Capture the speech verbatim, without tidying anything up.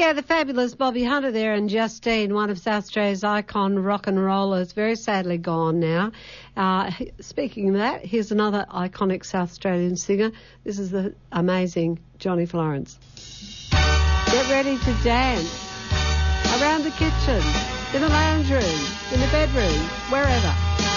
Yeah, the fabulous Bobby Hunter there, and Justine, one of South Australia's icon rock and rollers, very sadly gone now. Uh, speaking of that, here's another iconic South Australian singer. This is the amazing Johnny Florence. Get ready to dance around the kitchen, in the lounge room, in the bedroom, wherever.